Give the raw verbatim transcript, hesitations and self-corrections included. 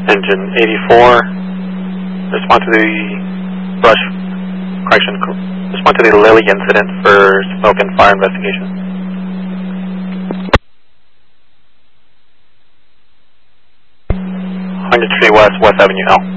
Engine eighty-four, respond to the brush, correction, respond to the Lily incident for smoke and fire investigation. one hundred three West, West Avenue L.